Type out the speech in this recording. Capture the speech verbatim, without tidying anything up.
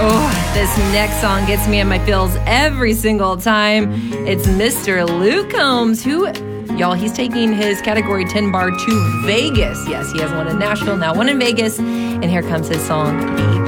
Oh, this next song gets me in my feels every single time. It's Mister Luke Combs, who, y'all, he's taking his Category ten bar to Vegas. Yes, he has one in Nashville, now one in Vegas. And here comes his song, Baby.